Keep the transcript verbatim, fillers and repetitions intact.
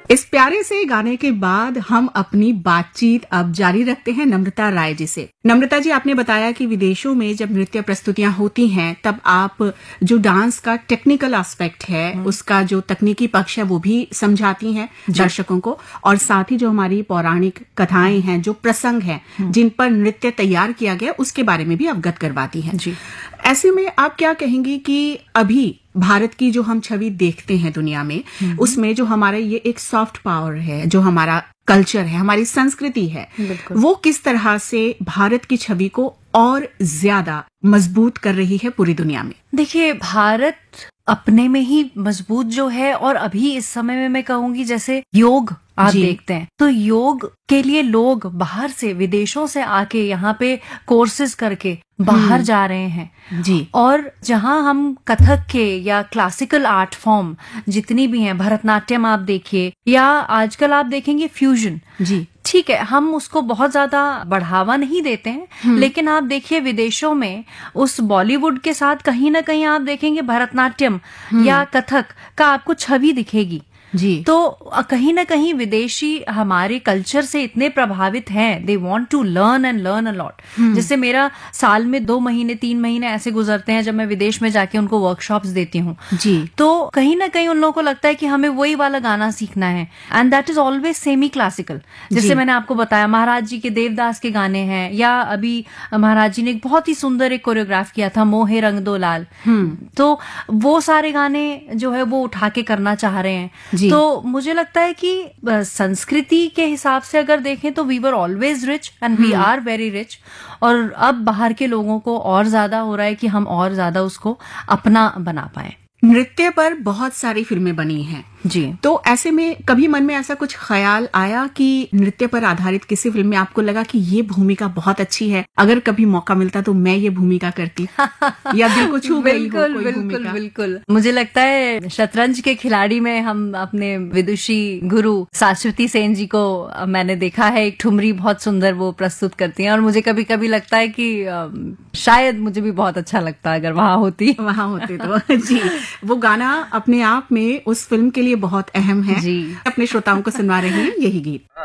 इस प्यारे से गाने के बाद हम अपनी बातचीत अब जारी रखते हैं नम्रता राय जी से। नम्रता जी, आपने बताया कि विदेशों में जब नृत्य प्रस्तुतियां होती हैं तब आप जो डांस का टेक्निकल एस्पेक्ट है, उसका जो तकनीकी पक्ष है वो भी समझाती हैं दर्शकों को, और साथ ही जो हमारी पौराणिक कथाएं हैं, जो प्रसंग हैं जिन पर नृत्य तैयार किया गया, उसके बारे में भी अवगत करवाती हैं। जी। ऐसे में आप क्या कहेंगी कि अभी भारत की जो हम छवि देखते हैं दुनिया में, उसमें जो हमारा ये एक सॉफ्ट पावर है, जो हमारा कल्चर है, हमारी संस्कृति है, वो किस तरह से भारत की छवि को और ज्यादा मजबूत कर रही है पूरी दुनिया में? देखिए, भारत अपने में ही मजबूत जो है, और अभी इस समय में मैं कहूंगी जैसे योग आप देखते हैं तो योग के लिए लोग बाहर से, विदेशों से आके यहाँ पे कोर्सेज करके बाहर जा रहे हैं जी। और जहाँ हम कथक के या क्लासिकल आर्ट फॉर्म जितनी भी हैं, भरतनाट्यम आप देखिए, या आजकल आप देखेंगे फ्यूजन जी, ठीक है, हम उसको बहुत ज्यादा बढ़ावा नहीं देते हैं, लेकिन आप देखिए विदेशों में उस बॉलीवुड के साथ कहीं ना कहीं आप देखेंगे भरतनाट्यम या कथक का आपको छवि दिखेगी जी। तो कहीं ना कहीं विदेशी हमारे कल्चर से इतने प्रभावित हैं, they want to learn and learn a lot. जैसे मेरा साल में दो महीने तीन महीने ऐसे गुजरते हैं जब मैं विदेश में जाके उनको वर्कशॉप्स देती हूँ जी। तो कहीं ना कहीं उन लोगों को लगता है कि हमें वही वाला गाना सीखना है, and that is always semi classical. जैसे मैंने आपको बताया, महाराज जी के देवदास के गाने हैं, या अभी महाराज जी ने एक बहुत ही सुंदर एक कोरियोग्राफ किया था, मोहे रंग दो लाल, तो वो सारे गाने जो है वो उठा के करना चाह रहे हैं। तो मुझे लगता है कि संस्कृति के हिसाब से अगर देखें तो we were always rich and we are very rich, और अब बाहर के लोगों को और ज्यादा हो रहा है कि हम और ज्यादा उसको अपना बना पाए। नृत्य पर बहुत सारी फिल्में बनी हैं जी। तो ऐसे में कभी मन में ऐसा कुछ ख्याल आया कि नृत्य पर आधारित किसी फिल्म में आपको लगा कि ये भूमिका बहुत अच्छी है, अगर कभी मौका मिलता तो मैं ये भूमिका करती, या दिल को छू गई हो कोई बिल्कुल भूमिका? बिल्कुल। मुझे लगता है शतरंज के खिलाड़ी में हम अपने विदुषी गुरु शाश्वती सेन जी को मैंने देखा है, एक ठुमरी बहुत सुंदर वो प्रस्तुत करती हैं, और मुझे कभी कभी लगता है कि शायद मुझे भी बहुत अच्छा लगता अगर वहां होती वहां होते तो जी। वो गाना अपने आप में उस फिल्म के लिए बहुत अहम है जी। अपने श्रोताओं को सुनवा रहे हैं यही गीत।